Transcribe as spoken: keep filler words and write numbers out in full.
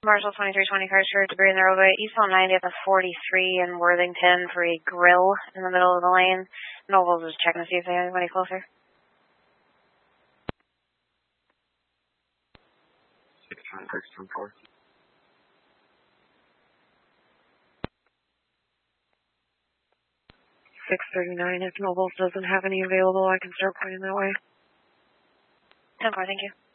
Marshall twenty-three twenty cars for debris in the roadway. Eastbound ninetieth at forty-three in Worthington for a grill in the middle of the lane. Noble's just checking to see if they have anybody closer. six twenty-six ten four. six thirty-nine. If Nobles doesn't have any available, I can start pointing that way. ten four, thank you.